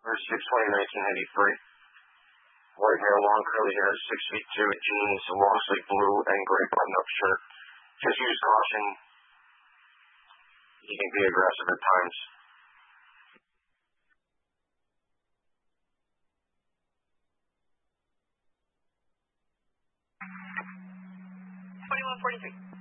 or 6/20/1993. White hair, long curly hair, 6'2", jeans, long sleeve blue and gray button-up shirt. Just use caution. He can be aggressive at times. 2143.